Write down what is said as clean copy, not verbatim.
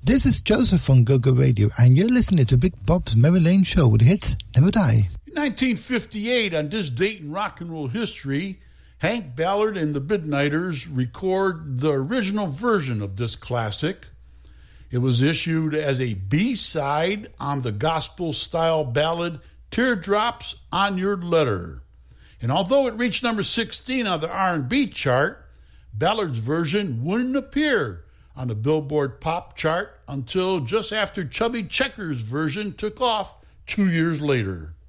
This is Joseph on Go-Go Radio, and you're listening to Big Bob's Merry Lane Show with hits never die. In 1958, on this date in rock and roll history, Hank Ballard and the Midnighters record the original version of this classic. It was issued as a B-side on the gospel-style ballad Teardrops on Your Letter. And although it reached number 16 on the R&B chart, Ballard's version wouldn't appear on the Billboard Pop chart until just after Chubby Checker's version took off 2 years later.